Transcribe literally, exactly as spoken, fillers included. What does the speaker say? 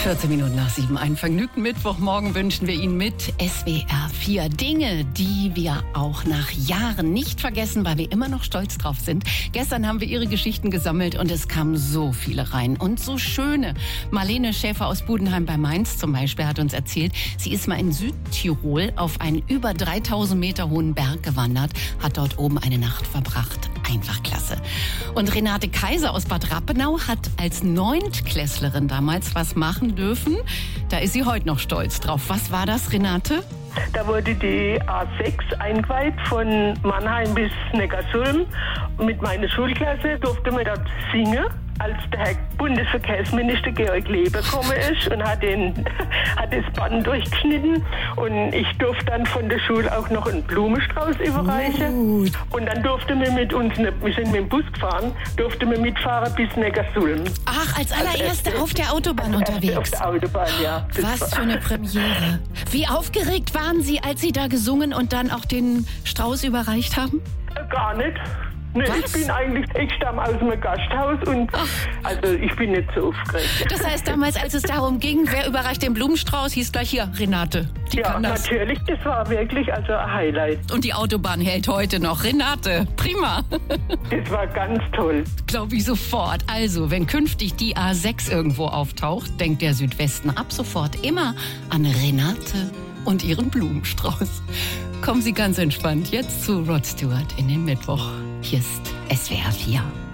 vierzehn Minuten nach sieben. Einen vergnügten Mittwochmorgen wünschen wir Ihnen mit S W R vier. Dinge, die wir auch nach Jahren nicht vergessen, weil wir immer noch stolz drauf sind. Gestern haben wir Ihre Geschichten gesammelt und es kamen so viele rein. Und so schöne. Marlene Schäfer aus Budenheim bei Mainz zum Beispiel hat uns erzählt, sie ist mal in Südtirol auf einen über dreitausend Meter hohen Berg gewandert, hat dort oben eine Nacht verbracht. Einfach klasse. Und Renate Kaiser aus Bad Rappenau hat als Neuntklässlerin damals was machen dürfen. Da ist sie heute noch stolz drauf. Was war das, Renate? Da wurde die A sechs eingeweiht von Mannheim bis Neckarsulm. Mit meiner Schulklasse durfte man dort singen, als der Herr Bundesverkehrsminister Georg Leber gekommen ist und hat, den, hat das Band durchgeschnitten. Und ich durfte dann von der Schule auch noch einen Blumenstrauß überreichen. Uh. Und dann durften wir mit uns, wir sind mit dem Bus gefahren, durften wir mitfahren bis Neckarsulm. Ach, als allererste als auf der Autobahn als unterwegs. Auf der Autobahn, ja. Was für eine Premiere. Wie aufgeregt waren Sie, als Sie da gesungen und dann auch den Strauß überreicht haben? Gar nicht. Nee, ich bin eigentlich, ich stamme aus einem Gasthaus und Ach. also ich bin nicht so aufgeregt. Das heißt, damals, als es darum ging, wer überreicht den Blumenstrauß, hieß gleich hier Renate. Die ja, kann das. Natürlich, das war wirklich also ein Highlight. Und die Autobahn hält heute noch. Renate, prima. Das war ganz toll. Glaube ich sofort. Also, wenn künftig die A sechs irgendwo auftaucht, denkt der Südwesten ab sofort immer an Renate und ihren Blumenstrauß. Kommen Sie ganz entspannt jetzt zu Rod Stewart in den Mittwoch. Hier ist S W R vier.